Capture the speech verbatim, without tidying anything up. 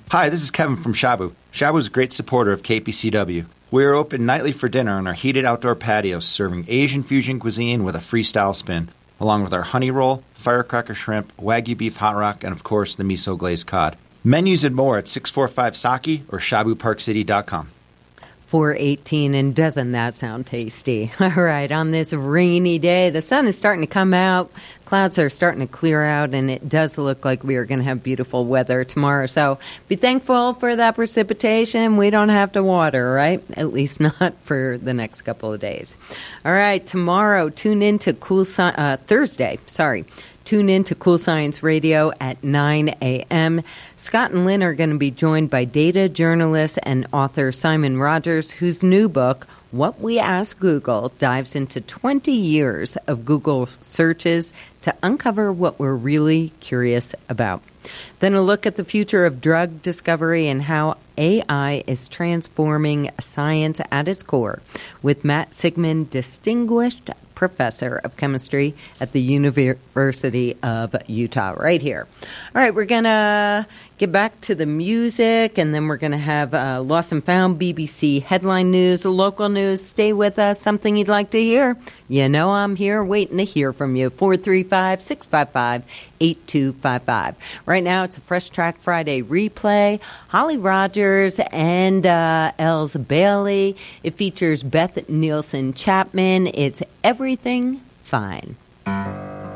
Hi, this is Kevin from Shabu. Shabu is a great supporter of K P C W. We are open nightly for dinner on our heated outdoor patios, serving Asian fusion cuisine with a freestyle spin, along with our honey roll, firecracker shrimp, wagyu beef hot rock, and of course the miso glazed cod. Menus and more at six four five Saki or shabu park city dot com. four eighteen, and doesn't that sound tasty? All right, on this rainy day, the sun is starting to come out, clouds are starting to clear out, and it does look like we are going to have beautiful weather tomorrow. So be thankful for that precipitation. We don't have to water, right? At least not for the next couple of days. All right, tomorrow, tune in to Cool Sci- uh, Thursday, sorry. Tune in to Cool Science Radio at nine a.m. Scott and Lynn are going to be joined by data journalist and author Simon Rogers, whose new book, What We Ask Google, dives into twenty years of Google searches to uncover what we're really curious about. Then a look at the future of drug discovery and how A I is transforming science at its core with Matt Sigmund, distinguished professor of chemistry at the University of Utah, right here. All right, we're going to get back to the music, and then we're going to have uh, Lost and Found, B B C headline news, local news. Stay with us. Something you'd like to hear? You know I'm here waiting to hear from you. four three five, six five five, eight two five five. Right now, it's a Fresh Track Friday replay. Holly Rogers and uh, Els Bailey. It features Beth Nielsen Chapman. It's Everything Fine.